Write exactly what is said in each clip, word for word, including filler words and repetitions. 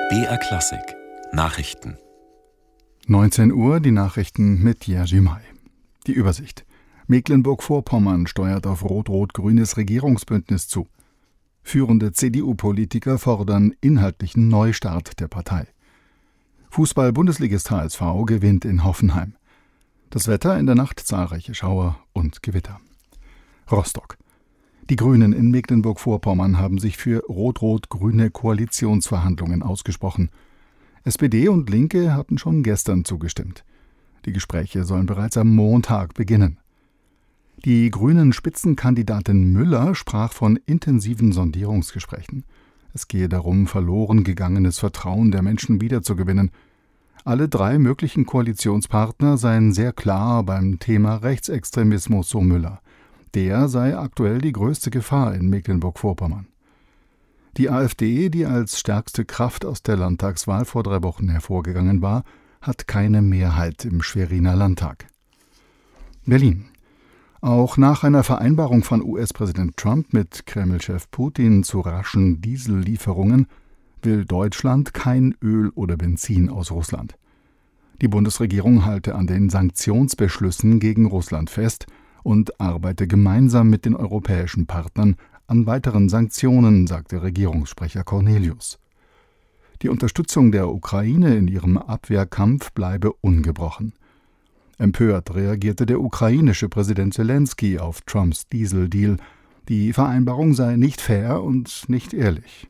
B R Klassik Nachrichten. neunzehn Uhr, die Nachrichten mit Jerzy May. Die Übersicht. Mecklenburg-Vorpommern steuert auf rot-rot-grünes Regierungsbündnis zu. Führende C D U-Politiker fordern inhaltlichen Neustart der Partei. Fußball-Bundesligist H S V gewinnt in Hoffenheim. Das Wetter: in der Nacht zahlreiche Schauer und Gewitter. Rostock. Die Grünen in Mecklenburg-Vorpommern haben sich für rot-rot-grüne Koalitionsverhandlungen ausgesprochen. S P D und Linke hatten schon gestern zugestimmt. Die Gespräche sollen bereits am Montag beginnen. Die grünen Spitzenkandidatin Müller sprach von intensiven Sondierungsgesprächen. Es gehe darum, verloren gegangenes Vertrauen der Menschen wiederzugewinnen. Alle drei möglichen Koalitionspartner seien sehr klar beim Thema Rechtsextremismus, so Müller. Der sei aktuell die größte Gefahr in Mecklenburg-Vorpommern. Die AfD, die als stärkste Kraft aus der Landtagswahl vor drei Wochen hervorgegangen war, hat keine Mehrheit im Schweriner Landtag. Berlin. Auch nach einer Vereinbarung von U S-Präsident Trump mit Kreml-Chef Putin zu raschen Diesellieferungen will Deutschland kein Öl oder Benzin aus Russland. Die Bundesregierung halte an den Sanktionsbeschlüssen gegen Russland fest und arbeite gemeinsam mit den europäischen Partnern an weiteren Sanktionen, sagte Regierungssprecher Cornelius. Die Unterstützung der Ukraine in ihrem Abwehrkampf bleibe ungebrochen. Empört reagierte der ukrainische Präsident Selenskyj auf Trumps Dieseldeal. Die Vereinbarung sei nicht fair und nicht ehrlich.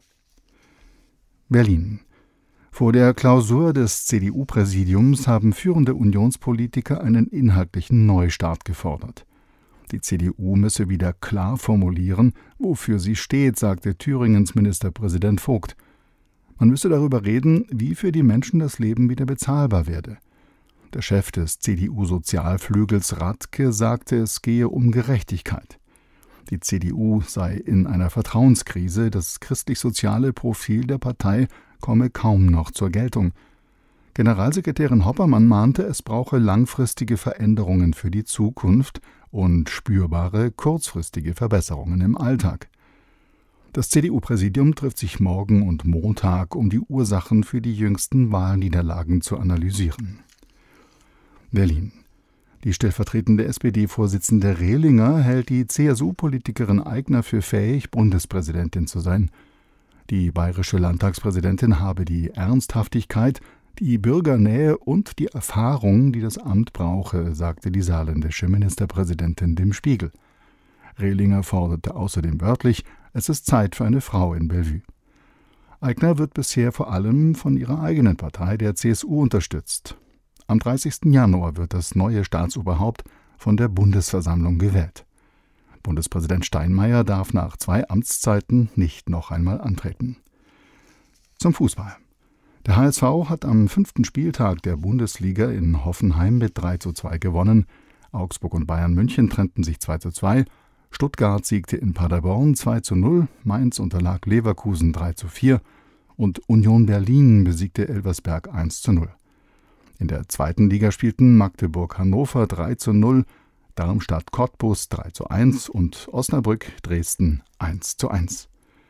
Berlin. Vor der Klausur des C D U-Präsidiums haben führende Unionspolitiker einen inhaltlichen Neustart gefordert. Die C D U müsse wieder klar formulieren, wofür sie steht, sagte Thüringens Ministerpräsident Vogt. Man müsse darüber reden, wie für die Menschen das Leben wieder bezahlbar werde. Der Chef des C D U-Sozialflügels Radke sagte, es gehe um Gerechtigkeit. Die C D U sei in einer Vertrauenskrise, das christlich-soziale Profil der Partei komme kaum noch zur Geltung. Generalsekretärin Hoppermann mahnte, es brauche langfristige Veränderungen für die Zukunft und spürbare, kurzfristige Verbesserungen im Alltag. Das C D U-Präsidium trifft sich morgen und Montag, um die Ursachen für die jüngsten Wahlniederlagen zu analysieren. Berlin. Die stellvertretende S P D-Vorsitzende Rehlinger hält die C S U-Politikerin Aigner für fähig, Bundespräsidentin zu sein. Die bayerische Landtagspräsidentin habe die Ernsthaftigkeit, die Bürgernähe und die Erfahrung, die das Amt brauche, sagte die saarländische Ministerpräsidentin dem Spiegel. Rehlinger forderte außerdem wörtlich, es ist Zeit für eine Frau in Bellevue. Aigner wird bisher vor allem von ihrer eigenen Partei, der C S U, unterstützt. Am dreißigsten Januar wird das neue Staatsoberhaupt von der Bundesversammlung gewählt. Bundespräsident Steinmeier darf nach zwei Amtszeiten nicht noch einmal antreten. Zum Fußball. Der H S V hat am fünften Spieltag der Bundesliga in Hoffenheim mit drei zu zwei gewonnen. Augsburg und Bayern München trennten sich zwei zu zwei. Stuttgart siegte in Paderborn zwei zu null. Mainz unterlag Leverkusen drei zu vier. Und Union Berlin besiegte Elversberg eins zu null. In der zweiten Liga spielten Magdeburg-Hannover drei zu null, Darmstadt-Cottbus drei zu eins und Osnabrück-Dresden eins zu eins.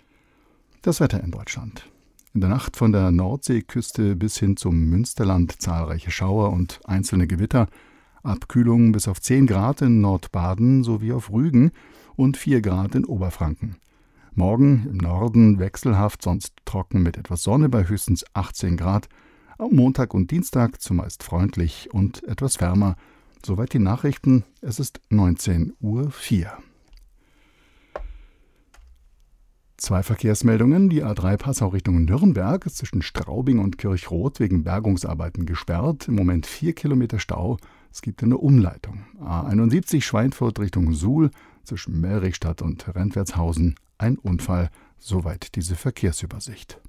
Das Wetter in Deutschland. In der Nacht von der Nordseeküste bis hin zum Münsterland zahlreiche Schauer und einzelne Gewitter, Abkühlung bis auf zehn Grad in Nordbaden sowie auf Rügen und vier Grad in Oberfranken. Morgen im Norden wechselhaft, sonst trocken mit etwas Sonne bei höchstens achtzehn Grad. Am Montag und Dienstag zumeist freundlich und etwas wärmer. Soweit die Nachrichten. Es ist neunzehn Uhr vier. Zwei Verkehrsmeldungen. Die A drei Passau Richtung Nürnberg ist zwischen Straubing und Kirchroth wegen Bergungsarbeiten gesperrt. Im Moment vier Kilometer Stau. Es gibt eine Umleitung. A einundsiebzig Schweinfurt Richtung Suhl zwischen Melrichstadt und Rentwertshausen. Ein Unfall. Soweit diese Verkehrsübersicht.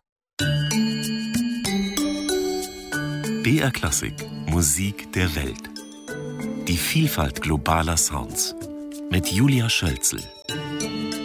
B R Klassik Musik der Welt. Die Vielfalt globaler Sounds. Mit Julia Schölzel.